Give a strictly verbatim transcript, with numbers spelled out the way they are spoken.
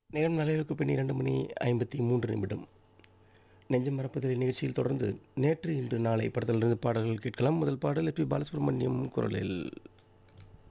நேரம் நள்ளிரவுக்கு பின் இரண்டு மணி ஐம்பத்தி மூன்று நிமிடம். நெஞ்சம் மறப்பதில்லை நிகழ்ச்சியில் தொடர்ந்து நேற்று இன்று நாளை படத்திலிருந்து பாடல்கள் கேட்கலாம். முதல் பாடல் எஸ் பி பாலசுப்ரமணியம் குரலில்